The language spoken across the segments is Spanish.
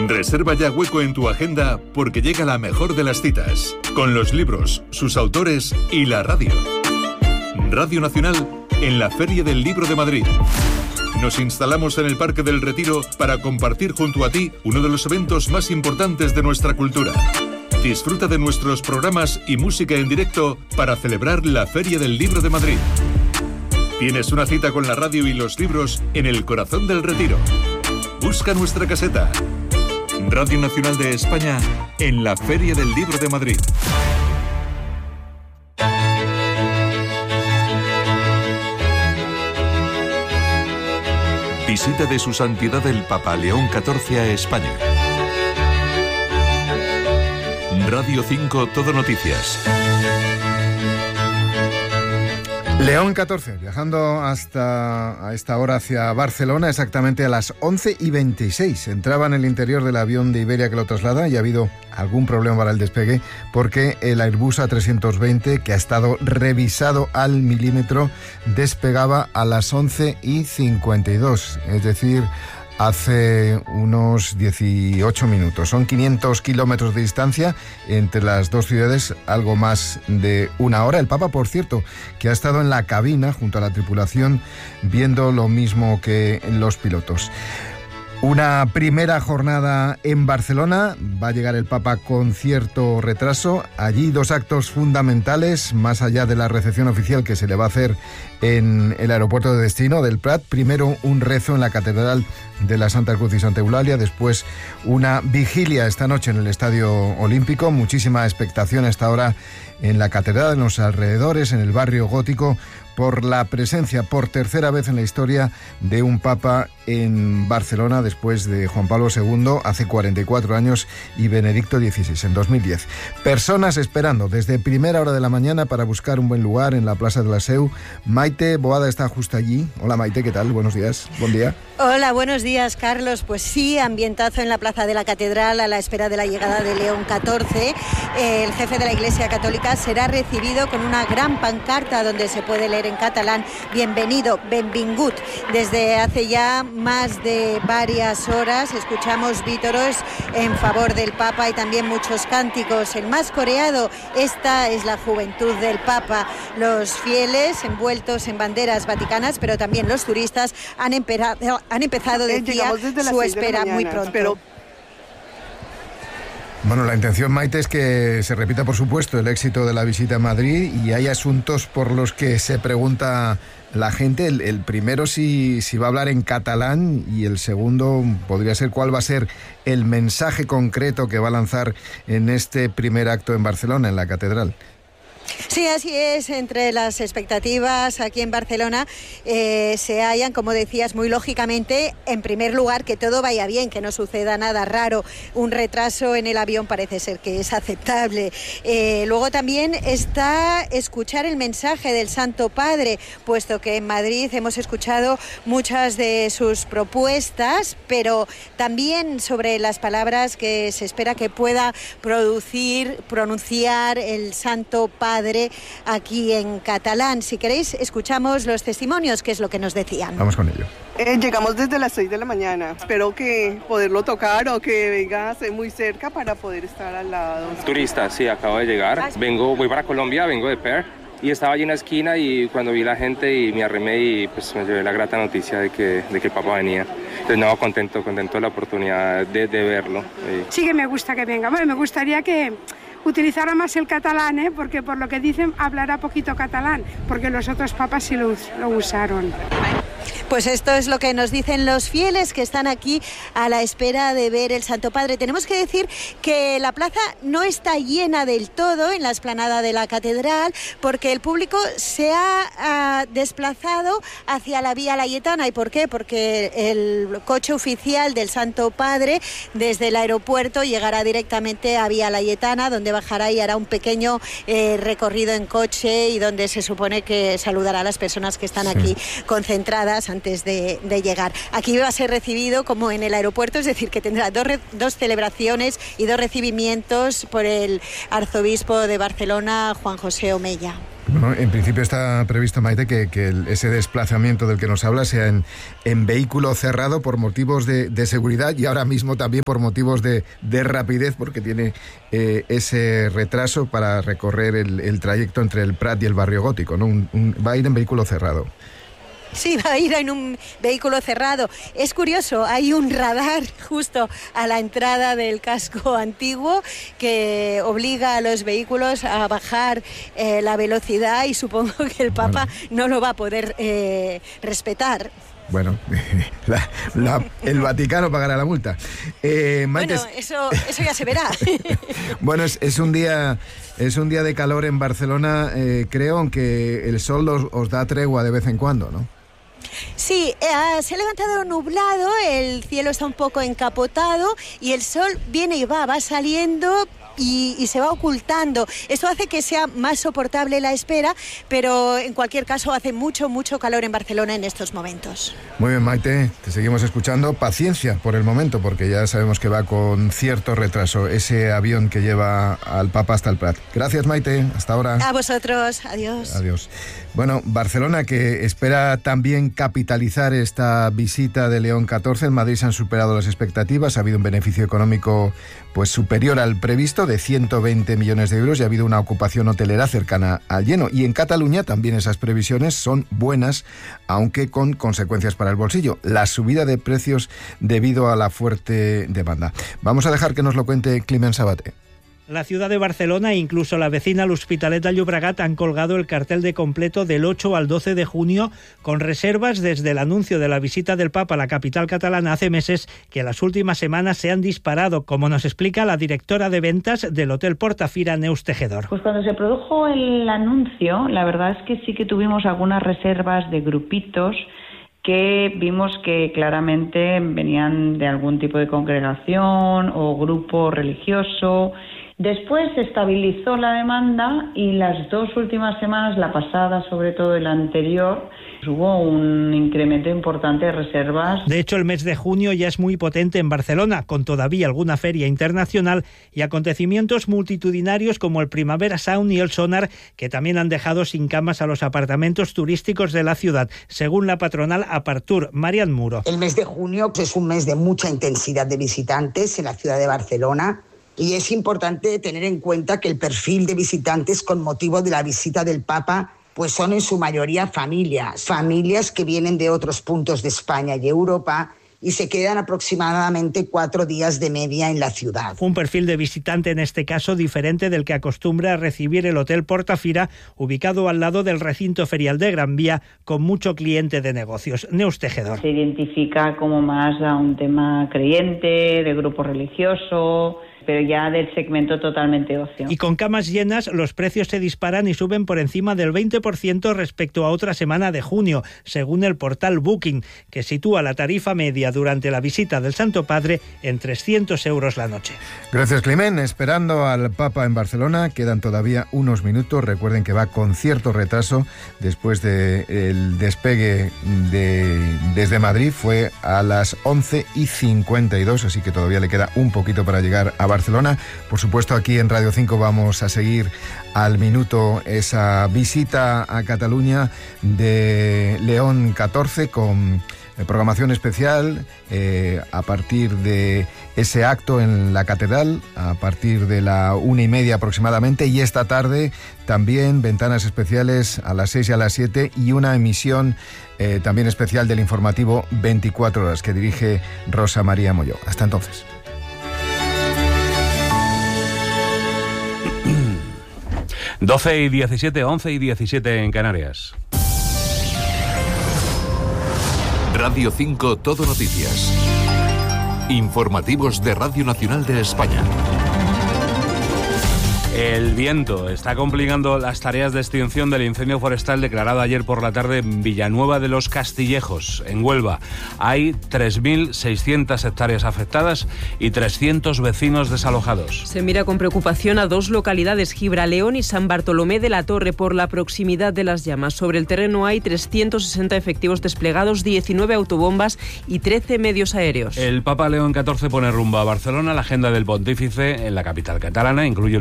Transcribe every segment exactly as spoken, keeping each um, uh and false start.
Reserva ya hueco en tu agenda porque llega la mejor de las citas, con los libros, sus autores y la radio. Radio Nacional en la Feria del Libro de Madrid. Nos instalamos en el Parque del Retiro para compartir junto a ti uno de los eventos más importantes de nuestra cultura. Disfruta de nuestros programas y música en directo para celebrar la Feria del Libro de Madrid. Tienes una cita con la radio y los libros en el corazón del Retiro. Busca nuestra caseta. Radio Nacional de España en la Feria del Libro de Madrid. Visita de su santidad el Papa León catorce a España. Radio cinco Todo Noticias. León catorce, viajando hasta a esta hora hacia Barcelona, exactamente a las once y veintiséis. Entraba en el interior del avión de Iberia que lo traslada y ha habido algún problema para el despegue porque el Airbus A trescientos veinte, que ha estado revisado al milímetro, despegaba a las once y cincuenta y dos, es decir, hace unos dieciocho minutos. Son quinientos kilómetros de distancia entre las dos ciudades, algo más de una hora. El Papa, por cierto, que ha estado en la cabina junto a la tripulación viendo lo mismo que los pilotos. Una primera jornada en Barcelona, va a llegar el Papa con cierto retraso. Allí dos actos fundamentales, más allá de la recepción oficial que se le va a hacer en el aeropuerto de destino del Prat. Primero un rezo en la Catedral de la Santa Cruz y Santa Eulalia, después una vigilia esta noche en el Estadio Olímpico. Muchísima expectación a esta hora en la Catedral, en los alrededores, en el barrio gótico, por la presencia por tercera vez en la historia de un Papa en Barcelona después de Juan Pablo segundo hace cuarenta y cuatro años y Benedicto dieciséis en dos mil diez. Personas esperando desde primera hora de la mañana para buscar un buen lugar en la Plaza de la Seu. Maite Boada está justo allí. Hola Maite, ¿qué tal? Buenos días. Buen día. Hola, buenos días Carlos. Pues sí, ambientazo en la Plaza de la Catedral a la espera de la llegada de León catorce. El jefe de la Iglesia Católica será recibido con una gran pancarta donde se puede leer en catalán: bienvenido, benvingut. Desde hace ya más de varias horas escuchamos vítoros en favor del Papa y también muchos cánticos. El más coreado, esta es la juventud del Papa. Los fieles envueltos en banderas vaticanas, pero también los turistas han empezado, han empezado decía, su espera de muy pronto. Pero... Bueno, la intención, Maite, es que se repita, por supuesto, el éxito de la visita a Madrid, y hay asuntos por los que se pregunta la gente. El, el primero, si, si va a hablar en catalán, y el segundo podría ser cuál va a ser el mensaje concreto que va a lanzar en este primer acto en Barcelona, en la Catedral. Sí, así es. Entre las expectativas aquí en Barcelona eh, se hallan, como decías, muy lógicamente, en primer lugar, que todo vaya bien, que no suceda nada raro. Un retraso en el avión parece ser que es aceptable. Eh, luego también está escuchar el mensaje del Santo Padre, puesto que en Madrid hemos escuchado muchas de sus propuestas, pero también sobre las palabras que se espera que pueda producir, pronunciar el Santo Padre aquí en catalán. Si queréis, escuchamos los testimonios, que es lo que nos decían. Vamos con ello. Eh, llegamos desde las seis de la mañana. Espero que poderlo tocar o que venga muy cerca para poder estar al lado. Turista, sí, acabo de llegar. Vengo, voy para Colombia, vengo de Perth. Y estaba allí en la esquina y cuando vi la gente y me arrimé y pues me llevé la grata noticia de que, de que el Papa venía. Entonces no, contento, contento de la oportunidad de, de verlo. Sí que me gusta que venga. Bueno, me gustaría que utilizara más el catalán, ¿eh? Porque por lo que dicen hablará poquito catalán, porque los otros papas sí lo, lo usaron. Pues esto es lo que nos dicen los fieles que están aquí a la espera de ver el Santo Padre. Tenemos que decir que la plaza no está llena del todo en la explanada de la Catedral, porque el público se ha uh, desplazado hacia la Vía Layetana. ¿Y por qué? Porque el coche oficial del Santo Padre desde el aeropuerto llegará directamente a Vía Layetana, donde bajará y hará un pequeño eh, recorrido en coche y donde se supone que saludará a las personas que están sí. aquí concentradas antes de, de llegar. Aquí va a ser recibido como en el aeropuerto, es decir, que tendrá dos, re, dos celebraciones y dos recibimientos por el arzobispo de Barcelona, Juan José Omeya. Bueno, en principio está previsto, Maite, que, que el, ese desplazamiento del que nos habla sea en, en vehículo cerrado por motivos de, de seguridad y ahora mismo también por motivos de, de rapidez, porque tiene eh, ese retraso para recorrer el, el trayecto entre el Prat y el Barrio Gótico, ¿no? Un, un, va a ir en vehículo cerrado. Sí, va a ir en un vehículo cerrado. Es curioso, hay un radar justo a la entrada del casco antiguo que obliga a los vehículos a bajar eh, la velocidad y supongo que el Papa bueno. no lo va a poder eh, respetar. Bueno, la, la, el Vaticano pagará la multa. Eh, Maite, bueno, eso, eso ya se verá. Bueno, es, es un día... Es un día de calor en Barcelona, eh, creo, aunque el sol os, os da tregua de vez en cuando, ¿no? Sí, eh, se ha levantado nublado, el cielo está un poco encapotado y el sol viene y va, va saliendo y, y se va ocultando. Esto hace que sea más soportable la espera, pero en cualquier caso hace mucho, mucho calor en Barcelona en estos momentos. Muy bien, Maite, te seguimos escuchando. Paciencia por el momento, porque ya sabemos que va con cierto retraso ese avión que lleva al Papa hasta el Prat. Gracias, Maite, hasta ahora. A vosotros, adiós. Adiós. Bueno, Barcelona, que espera también capitalizar esta visita de León catorce. En Madrid se han superado las expectativas, ha habido un beneficio económico pues superior al previsto de ciento veinte millones de euros y ha habido una ocupación hotelera cercana al lleno. Y en Cataluña también esas previsiones son buenas, aunque con consecuencias para el bolsillo. La subida de precios debido a la fuerte demanda. Vamos a dejar que nos lo cuente Climent Sabaté. La ciudad de Barcelona e incluso la vecina l'Hospitalet de Llobregat han colgado el cartel de completo del ocho al doce de junio con reservas desde el anuncio de la visita del Papa a la capital catalana hace meses que las últimas semanas se han disparado, como nos explica la directora de ventas del Hotel Portafira, Neus Tejedor. Pues cuando se produjo el anuncio, la verdad es que sí que tuvimos algunas reservas de grupitos que vimos que claramente venían de algún tipo de congregación o grupo religioso. Después se estabilizó la demanda y las dos últimas semanas, la pasada sobre todo y la anterior, hubo un incremento importante de reservas. De hecho, el mes de junio ya es muy potente en Barcelona, con todavía alguna feria internacional y acontecimientos multitudinarios como el Primavera Sound y el Sonar, que también han dejado sin camas a los apartamentos turísticos de la ciudad, según la patronal Apartur, Marian Muro. El mes de junio es un mes de mucha intensidad de visitantes en la ciudad de Barcelona. Y es importante tener en cuenta que el perfil de visitantes con motivo de la visita del Papa pues son en su mayoría familias, familias que vienen de otros puntos de España y Europa y se quedan aproximadamente cuatro días de media en la ciudad. Un perfil de visitante en este caso diferente del que acostumbra a recibir el Hotel Portafira, ubicado al lado del recinto ferial de Gran Vía, con mucho cliente de negocios. Neus Tejedor. Se identifica como más a un tema creyente, de grupo religioso, pero ya del segmento totalmente ocio. Y con camas llenas, los precios se disparan y suben por encima del veinte por ciento respecto a otra semana de junio, según el portal Booking, que sitúa la tarifa media durante la visita del Santo Padre en trescientos euros la noche. Gracias, Climent. Esperando al Papa en Barcelona, quedan todavía unos minutos. Recuerden que va con cierto retraso después del despegue de, desde Madrid. Fue a las once y cincuenta y dos, así que todavía le queda un poquito para llegar a Barcelona. Por supuesto, aquí en Radio cinco vamos a seguir al minuto esa visita a Cataluña de León catorce con programación especial eh, a partir de ese acto en la catedral, a partir de la una y media aproximadamente, y esta tarde también ventanas especiales a las seis y a las siete y una emisión eh, también especial del informativo veinticuatro horas que dirige Rosa María Molló. Hasta entonces. doce y diecisiete, once y diecisiete en Canarias. Radio cinco Todo Noticias. Informativos de Radio Nacional de España. El viento está complicando las tareas de extinción del incendio forestal declarado ayer por la tarde en Villanueva de los Castillejos, en Huelva. Hay tres mil seiscientas hectáreas afectadas y trescientos vecinos desalojados. Se mira con preocupación a dos localidades, Gibraleón y San Bartolomé de la Torre, por la proximidad de las llamas. Sobre el terreno hay trescientos sesenta efectivos desplegados, diecinueve autobombas y trece medios aéreos. El Papa León catorce pone rumbo a Barcelona. La agenda del pontífice en la capital catalana incluye una misa en la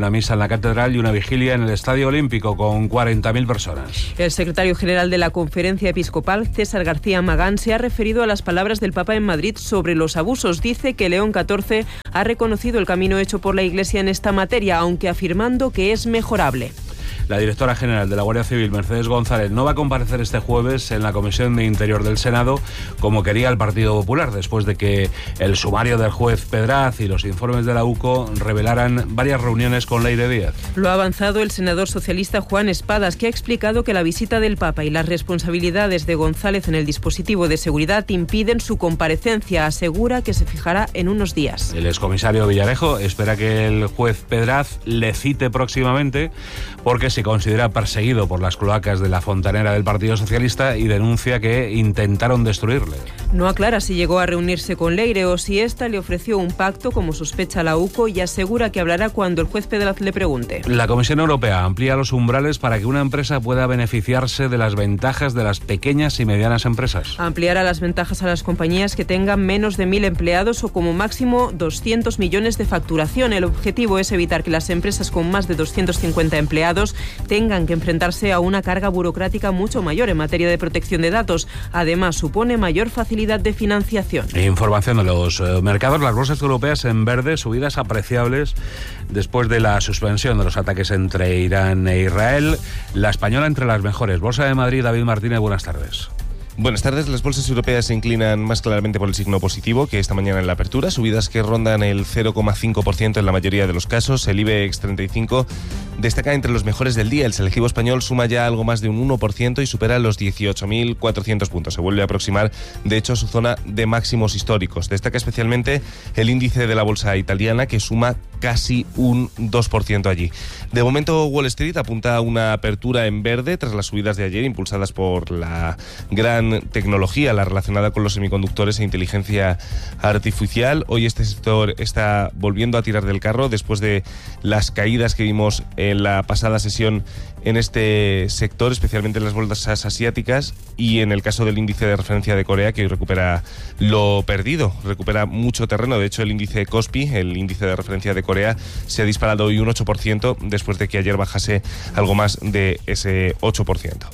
la catedral y una vigilia en el Estadio Olímpico con cuarenta mil personas. El secretario general de la Conferencia Episcopal, César García Magán, se ha referido a las palabras del Papa en Madrid sobre los abusos. Dice que León catorce ha reconocido el camino hecho por la Iglesia en esta materia, aunque afirmando que es mejorable. La directora general de la Guardia Civil, Mercedes González, no va a comparecer este jueves en la Comisión de Interior del Senado como quería el Partido Popular, después de que el sumario del juez Pedraz y los informes de la U C O revelaran varias reuniones con Leire Díaz. Lo ha avanzado el senador socialista Juan Espadas, que ha explicado que la visita del Papa y las responsabilidades de González en el dispositivo de seguridad impiden su comparecencia. Asegura que se fijará en unos días. El excomisario Villarejo espera que el juez Pedraz le cite próximamente porque se considera perseguido por las cloacas de la fontanera del Partido Socialista y denuncia que intentaron destruirle. No aclara si llegó a reunirse con Leire o si ésta le ofreció un pacto, como sospecha la U C O, y asegura que hablará cuando el juez Pedraz le pregunte. La Comisión Europea amplía los umbrales para que una empresa pueda beneficiarse de las ventajas de las pequeñas y medianas empresas. Ampliará las ventajas a las compañías que tengan menos de mil empleados o como máximo doscientos millones de facturación. El objetivo es evitar que las empresas con más de doscientos cincuenta empleados tengan que enfrentarse a una carga burocrática mucho mayor en materia de protección de datos. Además, supone mayor facilidad de financiación. Información de los eh, mercados. Las bolsas europeas en verde, subidas apreciables después de la suspensión de los ataques entre Irán e Israel. La española entre las mejores. Bolsa de Madrid, David Martínez, buenas tardes. Buenas tardes. Las bolsas europeas se inclinan más claramente por el signo positivo que esta mañana en la apertura, subidas que rondan el cero coma cinco por ciento en la mayoría de los casos. El IBEX treinta y cinco destaca entre los mejores del día. El selectivo español suma ya algo más de un uno por ciento y supera los dieciocho mil cuatrocientos puntos. Se vuelve a aproximar, de hecho, a su zona de máximos históricos. Destaca especialmente el índice de la bolsa italiana, que suma casi un dos por ciento allí. De momento, Wall Street apunta a una apertura en verde tras las subidas de ayer, impulsadas por la gran tecnología, la relacionada con los semiconductores e inteligencia artificial. Hoy este sector está volviendo a tirar del carro después de las caídas que vimos en la pasada sesión en este sector, especialmente en las bolsas asiáticas y en el caso del índice de referencia de Corea, que hoy recupera lo perdido, recupera mucho terreno. De hecho, el índice Kospi, el índice de referencia de Corea, se ha disparado hoy un ocho por ciento después de que ayer bajase algo más de ese ocho por ciento.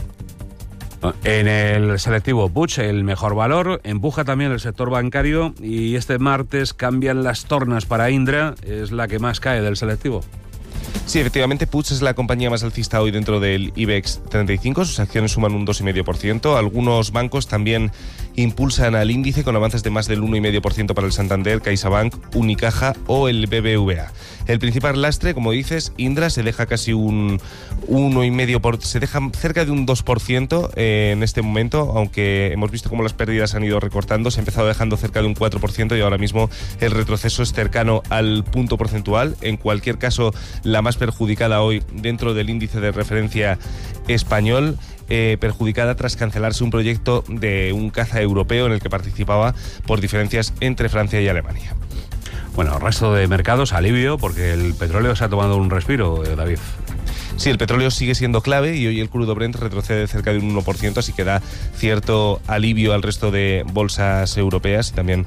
En el selectivo Puig, el mejor valor, empuja también el sector bancario y este martes cambian las tornas para Indra, es la que más cae del selectivo. Sí, efectivamente, Puig es la compañía más alcista hoy dentro del IBEX treinta y cinco. Sus acciones suman un dos coma cinco por ciento. Algunos bancos también impulsan al índice con avances de más del uno coma cinco por ciento para el Santander, CaixaBank, Unicaja o el B B V A. El principal lastre, como dices, Indra, se deja casi un uno coma cinco por ciento, se deja cerca de un dos por ciento en este momento, aunque hemos visto cómo las pérdidas han ido recortando. Se ha empezado dejando cerca de un cuatro por ciento y ahora mismo el retroceso es cercano al punto porcentual. En cualquier caso, la más perjudicada hoy dentro del índice de referencia español, eh, perjudicada tras cancelarse un proyecto de un caza europeo en el que participaba por diferencias entre Francia y Alemania. Bueno, resto de mercados, alivio, porque el petróleo se ha tomado un respiro, eh, David. Sí, el petróleo sigue siendo clave y hoy el crudo Brent retrocede cerca de un uno por ciento, así que da cierto alivio al resto de bolsas europeas y también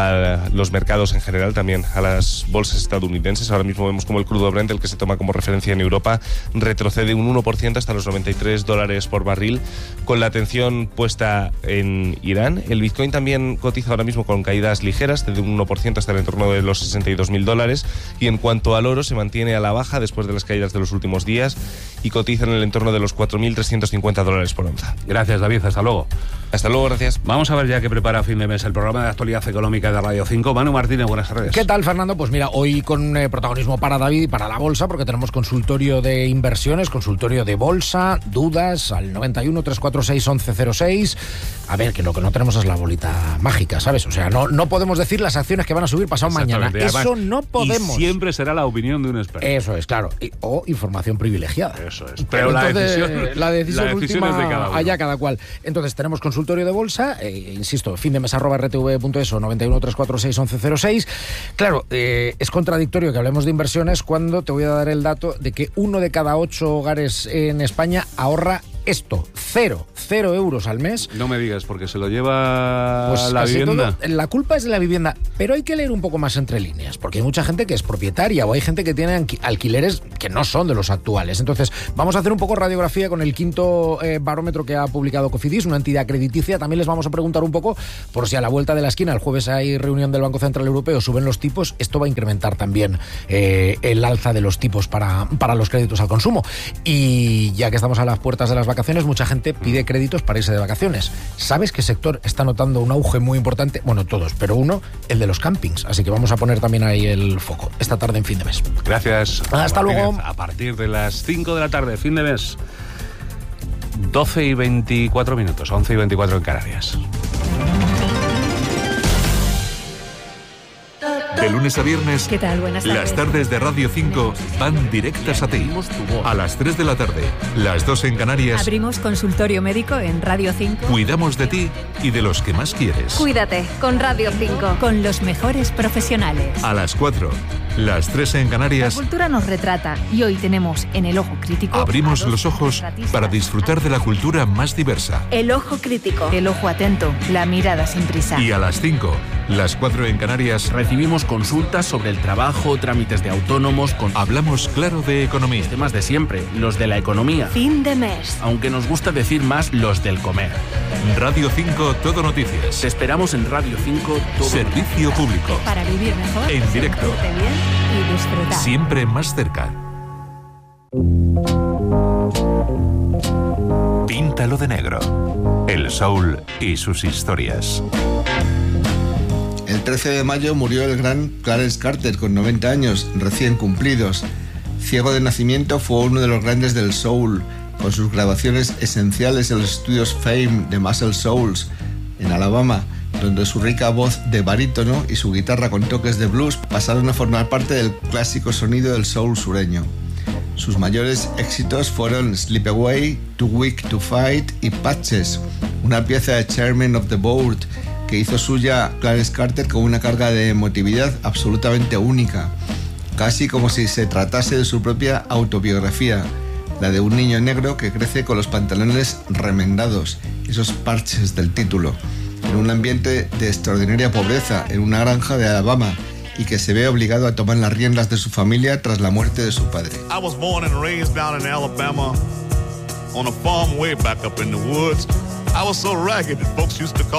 a los mercados en general, también a las bolsas estadounidenses. Ahora mismo vemos como el crudo Brent, el que se toma como referencia en Europa, retrocede un uno por ciento hasta los noventa y tres dólares por barril, con la atención puesta en Irán. El Bitcoin también cotiza ahora mismo con caídas ligeras, de un uno por ciento hasta el entorno de los sesenta y dos mil dólares. Y en cuanto al oro, se mantiene a la baja después de las caídas de los últimos días y cotiza en el entorno de los cuatro mil trescientos cincuenta dólares por onza. Gracias, David. Hasta luego. Hasta luego, gracias. Vamos a ver ya qué prepara a fin de mes el programa de actualidad económica de Radio cinco. Manu Martínez, buenas tardes. ¿Qué tal, Fernando? Pues mira, hoy con eh, protagonismo para David y para la bolsa, porque tenemos consultorio de inversiones, consultorio de bolsa, dudas al noventa y uno, trescientos cuarenta y seis, once cero seis. A ver, que lo que no tenemos es la bolita mágica, ¿sabes? O sea, no, no podemos decir las acciones que van a subir pasado mañana. Además, eso no podemos. Y siempre será la opinión de un experto. Eso es, claro. Y, o información privilegiada. Eso es. Pero, Pero la, entonces, decisión, la decisión la decisión última es de cada uno. Allá cada cual. Entonces tenemos consultorio de bolsa, eh, insisto, fin de mes arroba r t v punto es o noventa y uno, trescientos cuarenta y seis, once cero seis. Claro, eh, es contradictorio que hablemos de inversiones cuando te voy a dar el dato de que uno de cada ocho hogares en España ahorra esto, cero, cero euros al mes. No me digas, porque se lo lleva pues la vivienda. Todo, la culpa es de la vivienda, pero hay que leer un poco más entre líneas, porque hay mucha gente que es propietaria o hay gente que tiene alquileres que no son de los actuales. Entonces, vamos a hacer un poco radiografía con el quinto eh, barómetro que ha publicado Cofidis, una entidad crediticia. También les vamos a preguntar un poco por si a la vuelta de la esquina, el jueves hay reunión del Banco Central Europeo, suben los tipos, esto va a incrementar también eh, el alza de los tipos para, para los créditos al consumo. Y ya que estamos a las puertas de las vacaciones, mucha gente pide créditos para irse de vacaciones. ¿Sabes qué sector está notando un auge muy importante? Bueno, todos, pero uno, el de los campings. Así que vamos a poner también ahí el foco esta tarde en Fin de Mes. Gracias. Hasta luego. A partir de las cinco de la tarde, Fin de Mes. doce y veinticuatro minutos, once y veinticuatro en Canarias. De lunes a viernes, ¿qué tal? Buenas tardes. Las tardes de Radio cinco van directas a ti. A las tres de la tarde, las dos en Canarias. Abrimos consultorio médico en Radio cinco. Cuidamos de ti y de los que más quieres. Cuídate con Radio cinco. Con los mejores profesionales. A las cuatro, las tres en Canarias. La cultura nos retrata y hoy tenemos en El Ojo Crítico. Abrimos los ojos para disfrutar de la cultura más diversa. El Ojo Crítico. El ojo atento, la mirada sin prisa. Y a las cinco, las cuatro en Canarias. Recibimos consultas sobre el trabajo, trámites de autónomos. Con... Hablamos claro de economía. Los temas de siempre, los de la economía. Fin de mes. Aunque nos gusta decir más los del comer. Radio cinco, Todo Noticias. Te esperamos en Radio cinco, Todo Servicio Noticias. Público. Para vivir mejor. En directo. Bien y disfrutar. Siempre más cerca. Píntalo de negro. El soul y sus historias. El trece de mayo murió el gran Clarence Carter con noventa años, recién cumplidos. Ciego de nacimiento, fue uno de los grandes del soul, con sus grabaciones esenciales en los estudios Fame de Muscle Souls, en Alabama, donde su rica voz de barítono y su guitarra con toques de blues pasaron a formar parte del clásico sonido del soul sureño. Sus mayores éxitos fueron Slip Away, Too Weak to Fight y Patches, una pieza de Chairman of the Board que hizo suya Clarence Carter con una carga de emotividad absolutamente única, casi como si se tratase de su propia autobiografía, la de un niño negro que crece con los pantalones remendados, esos parches del título, en un ambiente de extraordinaria pobreza, en una granja de Alabama, y que se ve obligado a tomar las riendas de su familia tras la muerte de su padre. I was born and raised down in Alabama on a farm way back up in the woods. I was so ragged that folks used to call